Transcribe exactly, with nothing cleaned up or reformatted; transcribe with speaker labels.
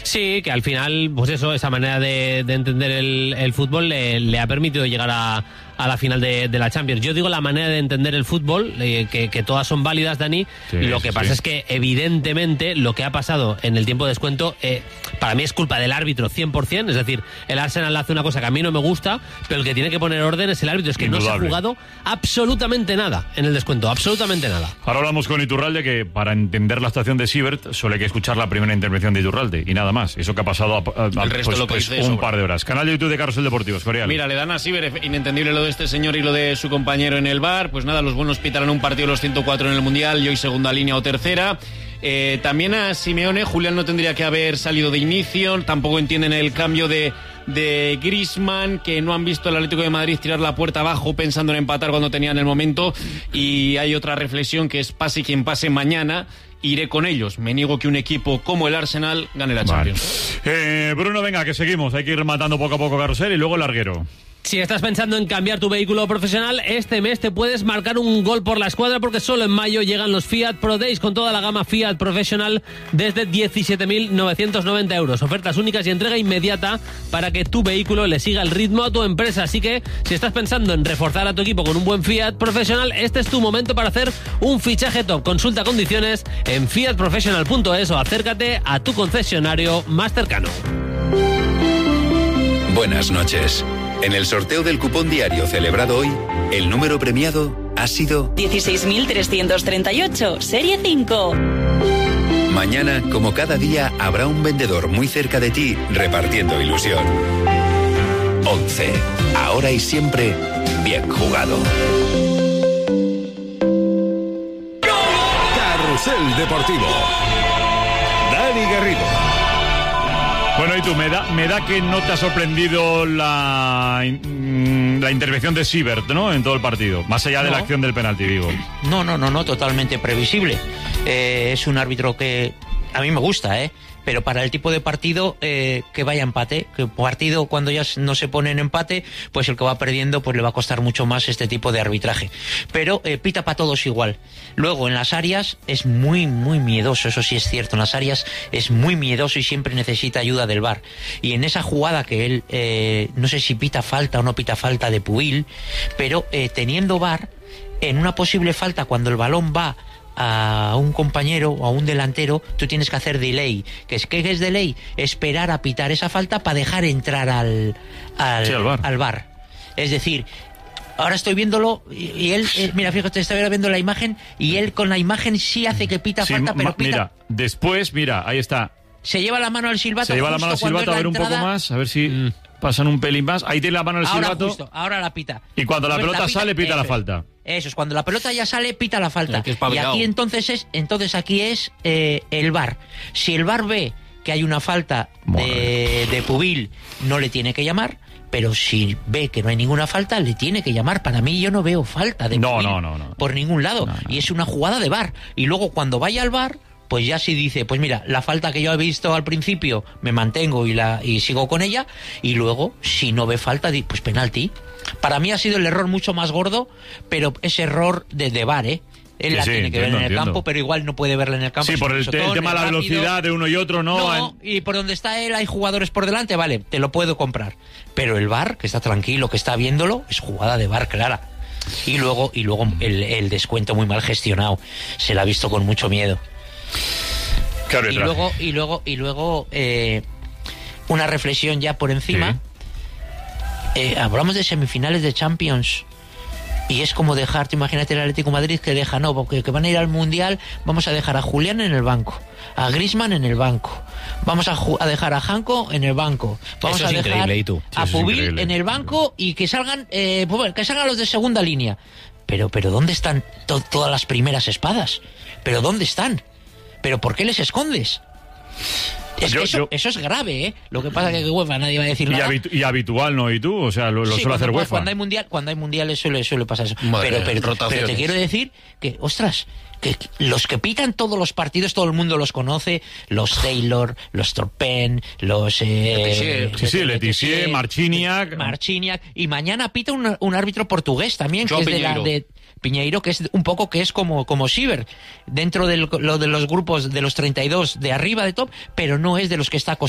Speaker 1: Sí, que al final, pues eso, esa manera de, de entender el, el fútbol le, le ha permitido llegar a, a la final de, de la Champions. Yo digo la manera de entender el fútbol, eh, que, que todas son válidas, Dani. Sí, lo que pasa sí. es que evidentemente lo que ha pasado en el tiempo de descuento, eh, para mí es culpa del árbitro cien por ciento. Es decir, el Arsenal hace una cosa que a mí no me gusta, pero el que tiene que poner orden es el árbitro. Es que Indudable. no se ha jugado absolutamente nada en el descuento, absolutamente nada.
Speaker 2: Ahora hablamos con Iturralde, que para entender la actuación de Siebert solo hay que escuchar la primera intervención de Iturralde y nada más. Eso que ha pasado a, a, a
Speaker 3: el resto
Speaker 2: pues,
Speaker 3: lo que
Speaker 2: pues,
Speaker 3: dice
Speaker 2: un
Speaker 3: sobra.
Speaker 2: par de horas. Canal de YouTube de Carrusel Deportivo, Escorial.
Speaker 3: Mira, le dan a Siebert, inentendible lo de este señor y lo de su compañero en el V A R. Pues nada, los buenos pitarán un partido los ciento cuatro en el Mundial y hoy segunda línea o tercera. Eh, también a Simeone, Julián no tendría que haber salido de inicio, tampoco entienden el cambio de, de Griezmann, que no han visto al Atlético de Madrid tirar la puerta abajo pensando en empatar cuando tenían el momento. Y hay otra reflexión que es pase quien pase mañana, iré con ellos. Me niego que un equipo como el Arsenal gane la Champions.
Speaker 2: Vale. Eh, Bruno, venga, que seguimos, hay que ir matando poco a poco Carrusel y luego el larguero.
Speaker 1: Si estás pensando en cambiar tu vehículo profesional, este mes te puedes marcar un gol por la escuadra, porque solo en mayo llegan los Fiat Pro Days con toda la gama Fiat Professional desde diecisiete mil novecientos noventa euros. Ofertas únicas y entrega inmediata para que tu vehículo le siga el ritmo a tu empresa. Así que si estás pensando en reforzar a tu equipo con un buen Fiat Professional, este es tu momento para hacer un fichaje top. Consulta condiciones en fiat professional punto es o acércate a tu concesionario más cercano.
Speaker 4: Buenas noches. En el sorteo del cupón diario celebrado hoy, el número premiado ha sido
Speaker 5: dieciséis mil trescientos treinta y ocho, serie cinco.
Speaker 4: Mañana, como cada día, habrá un vendedor muy cerca de ti repartiendo ilusión. once. Ahora y siempre, bien jugado.
Speaker 6: Carrusel Deportivo. Dani Garrido.
Speaker 2: Bueno, y tú, me da, me da que no te ha sorprendido la, la intervención de Siebert, ¿no?, en todo el partido, más allá de no. la acción del penalti, digo.
Speaker 7: No, no, no, no, totalmente previsible. Eh, es un árbitro que a mí me gusta, ¿eh? Pero para el tipo de partido, eh, que vaya empate, que partido cuando ya no se pone en empate, pues el que va perdiendo pues le va a costar mucho más este tipo de arbitraje. Pero eh, pita para todos igual. Luego en las áreas es muy, muy miedoso, eso sí es cierto, en las áreas es muy miedoso y siempre necesita ayuda del V A R. Y en esa jugada que él, eh, no sé si pita falta o no pita falta de Pubil, pero eh, teniendo V A R, en una posible falta cuando el balón va a un compañero o a un delantero, tú tienes que hacer delay. ¿Qué es, qué es delay? Esperar a pitar esa falta para dejar entrar al, al, sí, al, V A R. al V A R. Es decir, ahora estoy viéndolo y, y él, eh, mira, fíjate, estoy viendo la imagen y él con la imagen sí hace que pita sí, falta, pero pita...
Speaker 2: Mira, después, mira, ahí está.
Speaker 7: Se lleva la mano al silbato.
Speaker 2: Se lleva la mano al silbato, a ver un poco más, a ver si... Mm. Pasan un pelín más. Ahí tiene la mano al
Speaker 7: ahora
Speaker 2: silbato.
Speaker 7: Justo, ahora la pita.
Speaker 2: Y cuando la pelota la pita, sale, pita la falta.
Speaker 7: Eso es, cuando la pelota ya sale, pita la falta.
Speaker 3: Es
Speaker 7: y aquí entonces es, entonces aquí es eh, el V A R. Si el V A R ve que hay una falta de, de Pubil, no le tiene que llamar. Pero si ve que no hay ninguna falta, le tiene que llamar. Para mí yo no veo falta de
Speaker 2: no,
Speaker 7: Pubil
Speaker 2: no, no, no.
Speaker 7: por ningún lado.
Speaker 2: No, no.
Speaker 7: Y es una jugada de V A R. Y luego cuando vaya al V A R, pues ya sí dice, pues mira, la falta que yo he visto al principio me mantengo y la y sigo con ella, y luego si no ve falta, pues penalti. Para mí ha sido el error mucho más gordo, pero es error de, de V A R, ¿eh? Él sí, la sí, tiene que entiendo, ver en el entiendo. campo, pero igual no puede verla en el campo.
Speaker 2: Sí, por el, el tema de la velocidad de uno y otro, ¿no?
Speaker 7: No, y por donde está él hay jugadores por delante, vale, te lo puedo comprar. Pero el V A R, que está tranquilo, que está viéndolo, es jugada de V A R clara. Y luego, y luego el, el descuento muy mal gestionado. Se la ha visto con mucho miedo. Y luego, y luego, y luego eh, una reflexión ya por encima. Sí. Eh, hablamos de semifinales de Champions y es como dejarte, imagínate el Atlético de Madrid que deja, no, porque que van a ir al Mundial, vamos a dejar a Julián en el banco, a Griezmann en el banco, vamos a, ju- a dejar a Janko en el banco, vamos
Speaker 1: eso
Speaker 7: a dejar
Speaker 1: ¿y tú?
Speaker 7: a
Speaker 2: sí,
Speaker 7: Pubil en el banco y que salgan, eh, pues, que salgan los de segunda línea. Pero, pero ¿dónde están to- todas las primeras espadas? ¿Pero dónde están? ¿Pero por qué les escondes? Es
Speaker 2: yo,
Speaker 7: eso,
Speaker 2: yo...
Speaker 7: eso es grave, ¿eh? Lo que pasa es que UEFA nadie va a decir
Speaker 2: y
Speaker 7: nada.
Speaker 2: Habitu- y habitual, ¿no? ¿Y tú? O sea, lo, lo
Speaker 7: sí,
Speaker 2: suele hacer UEFA.
Speaker 7: Cuando hay mundial, cuando hay mundiales suele, suele pasar eso.
Speaker 3: Madre,
Speaker 7: pero, pero, pero te quiero decir que, ostras, que los que pitan todos los partidos, todo el mundo los conoce, los Taylor, los Torpen, los... Eh,
Speaker 2: sí, sí, Letizier, Marciniak.
Speaker 7: Marciniak. Y mañana pita un, un árbitro portugués también,
Speaker 3: Joao
Speaker 7: que es de la... De, Piñeiro, que es un poco que es como, como Siebert, dentro de, lo, de los grupos de los treinta y dos de arriba de top, pero no es de los que está